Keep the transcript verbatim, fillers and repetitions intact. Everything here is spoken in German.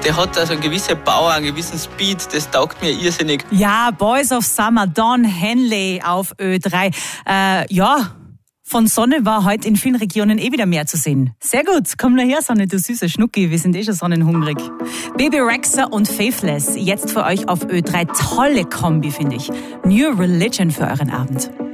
der hat also eine gewisse Power, einen gewissen Speed, das taugt mir irrsinnig. Ja, Boys of Summer, Don Henley auf Ö drei. Äh, ja, von Sonne war heute in vielen Regionen eh wieder mehr zu sehen. Sehr gut, komm nur her, Sonne, du süßer Schnucki, wir sind eh schon sonnenhungrig. Baby Rexha und Faithless, jetzt für euch auf Ö drei. Tolle Kombi, finde ich. New Religion für euren Abend.